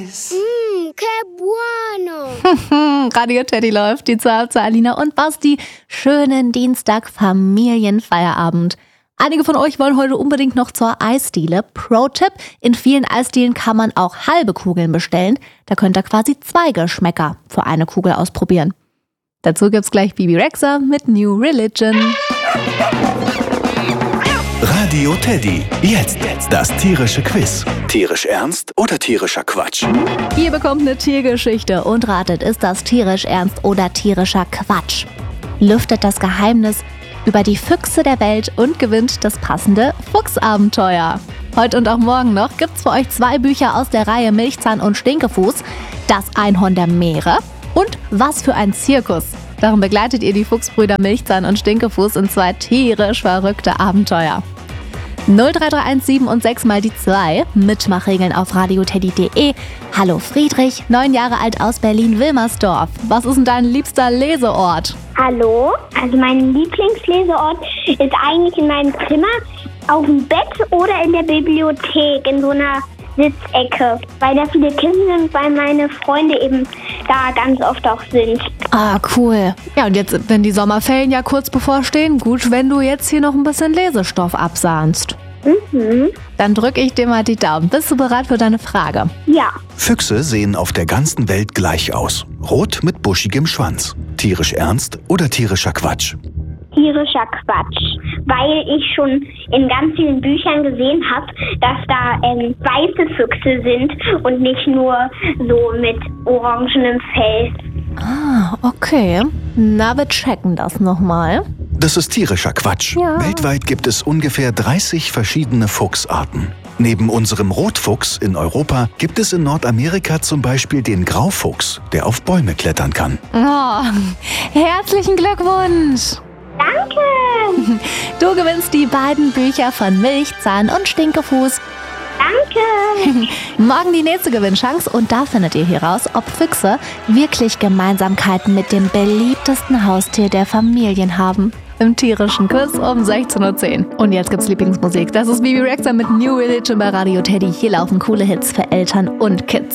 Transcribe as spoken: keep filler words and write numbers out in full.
Mmm, que bueno. Radio Teddy läuft, die Zahl zu Alina und Basti. Schönen Dienstag Familienfeierabend. Einige von euch wollen heute unbedingt noch zur Eisdiele. Pro-Tipp, in vielen Eisdielen kann man auch halbe Kugeln bestellen. Da könnt ihr quasi zwei Geschmäcker für eine Kugel ausprobieren. Dazu gibt's gleich Bibi Rexha mit New Religion. Radio Teddy. Jetzt das tierische Quiz. Tierisch ernst oder tierischer Quatsch? Ihr bekommt eine Tiergeschichte und ratet, ist das tierisch ernst oder tierischer Quatsch? Lüftet das Geheimnis über die Füchse der Welt und gewinnt das passende Fuchsabenteuer. Heute und auch morgen noch gibt's für euch zwei Bücher aus der Reihe Milchzahn und Stinkefuß. Das Einhorn der Meere und Was für ein Zirkus. Darum begleitet ihr die Fuchsbrüder Milchzahn und Stinkefuß in zwei tierisch verrückte Abenteuer. null drei drei eins sieben und sechs mal die zwei. Mitmachregeln auf radioteddy punkt de. Hallo Friedrich, neun Jahre alt aus Berlin-Wilmersdorf. Was ist denn dein liebster Leseort? Hallo, also mein Lieblingsleseort ist eigentlich in meinem Zimmer, auf dem Bett oder in der Bibliothek, in so einer Sitzecke, weil da viele Kinder sind, weil meine Freunde eben da ganz oft auch sind. Ah, cool. Ja, und jetzt, wenn die Sommerferien ja kurz bevorstehen, gut, wenn du jetzt hier noch ein bisschen Lesestoff absahnst. Mhm. Dann drücke ich dir mal die Daumen. Bist du bereit für deine Frage? Ja. Füchse sehen auf der ganzen Welt gleich aus. Rot mit buschigem Schwanz. Tierisch ernst oder tierischer Quatsch? Tierischer Quatsch, weil ich schon in ganz vielen Büchern gesehen habe, dass da ähm, weiße Füchse sind und nicht nur so mit orangenem Fell. Ah, okay. Na, wir checken das nochmal. Das ist tierischer Quatsch. Ja. Weltweit gibt es ungefähr dreißig verschiedene Fuchsarten. Neben unserem Rotfuchs in Europa gibt es in Nordamerika zum Beispiel den Graufuchs, der auf Bäume klettern kann. Oh, herzlichen Glückwunsch! Danke! Du gewinnst die beiden Bücher von Milchzahn und Stinkefuß. Danke! Morgen die nächste Gewinnchance und da findet ihr heraus, ob Füchse wirklich Gemeinsamkeiten mit dem beliebtesten Haustier der Familien haben. Im tierischen Quiz um sechzehn Uhr zehn. Und jetzt gibt's Lieblingsmusik. Das ist Bibi Rexha mit New Religion bei Radio Teddy. Hier laufen coole Hits für Eltern und Kids.